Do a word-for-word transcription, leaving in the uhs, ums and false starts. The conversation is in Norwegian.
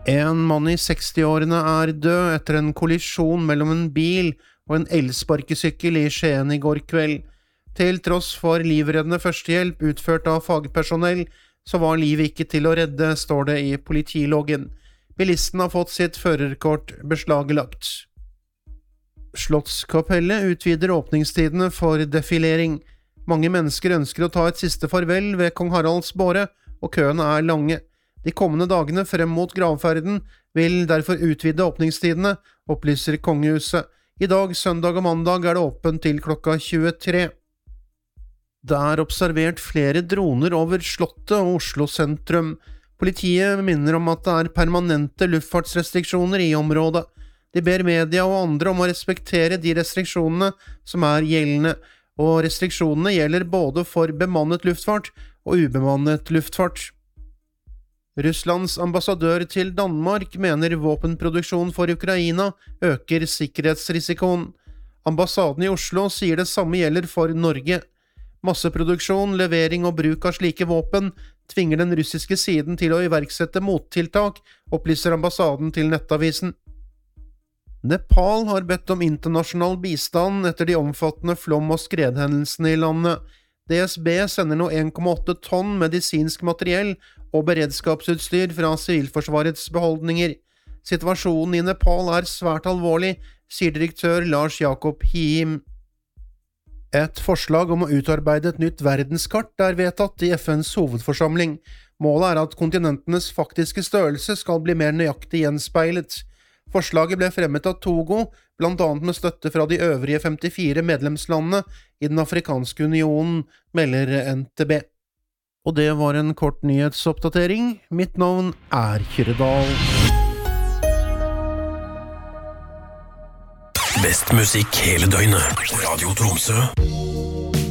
En mann i sekstiårene er død etter en kollisjon mellom en bil og en elsparkesykkel i Skien i går kveld. Til tross for livreddende førstehjelp utført av fagpersonell, så var livet ikke til å redde, står det i politiloggen. Bilisten har fått sitt førerkort beslaglagt. Slottskapellet utvider åpningstidene for defilering. Mange mennesker ønsker å ta et siste farvel ved Kong Haralds båre, og køene er lange. De kommende dagene frem mot gravferden vil derfor utvide åpningstidene, opplyser kongehuset. I dag, søndag og mandag er det åpent til klokka tjuetre. Det er observert flere droner over Slottet og Oslo sentrum. Politiet minner om at det er permanente luftfartsrestriksjoner i området. De ber media og andre om å respektere de restriksjonene som er gjeldende, og restriksjonene gjelder både for bemannet luftfart og ubemannet luftfart. Russlands ambassadør til Danmark mener våpenproduksjon for Ukraina øker sikkerhetsrisikoen. Ambassaden i Oslo sier det samme gjelder for Norge. Masseproduksjon, levering og bruk av slike våpen tvinger den russiske siden til å iverksette mottiltak, opplyser ambassaden til Nettavisen. Nepal har bedt om internasjonal bistand etter de omfattende flom- og skredhendelsene i landet. D S B sender nå en komma åtte tonn medisinsk materiell og beredskapsutstyr fra Sivilforsvarets beholdninger. Situasjonen i Nepal er svært alvorlig, sier direktør Lars Jakob Hiem. Et forslag om å utarbeide et nytt verdenskart er vedtatt i F N's hovedforsamling. Målet er at kontinentenes faktiske størrelse skal bli mer nøyaktig gjenspeilet. Forslaget ble fremmet av Togo, blant annet med støtte fra de øvrige femtifire medlemslandene i den afrikanske unionen, melder N T B. Og det var en kort nyhetsoppdatering. Mitt navn er Kyrre Dahl. Best musikk hele døgnet. Radio Tromsø.